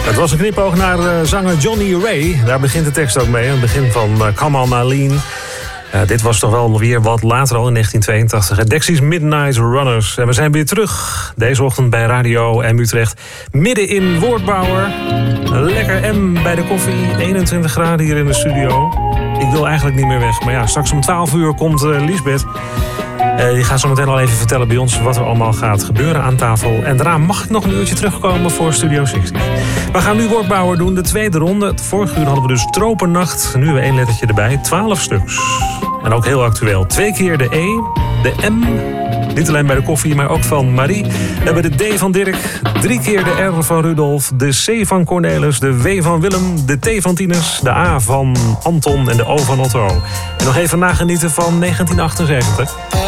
Het was een knipoog naar zanger Johnny Ray. Daar begint de tekst ook mee. Aan het begin van Come On Eileen. Dit was toch wel weer wat later al in 1982. Dexys Midnight Runners. En we zijn weer terug deze ochtend bij Radio M Utrecht. Midden in Woordbouwer. Lekker M bij de koffie. 21 graden hier in de studio. Ik wil eigenlijk niet meer weg. Maar ja, straks om 12 uur komt Liesbeth. Die gaat zo meteen al even vertellen bij ons wat er allemaal gaat gebeuren aan tafel. En daarna mag ik nog een uurtje terugkomen voor Studio 60. We gaan nu Woordbouwer doen, de tweede ronde. Vorige uur hadden we dus Tropennacht. Nu weer 1 lettertje erbij, 12 stuks. En ook heel actueel. 2 keer de E, de M. Niet alleen bij de koffie, maar ook van Marie. We hebben de D van Dirk. 3 keer de R van Rudolf. De C van Cornelis. De W van Willem. De T van Tinus. De A van Anton. En de O van Otto. En nog even nagenieten van 1978.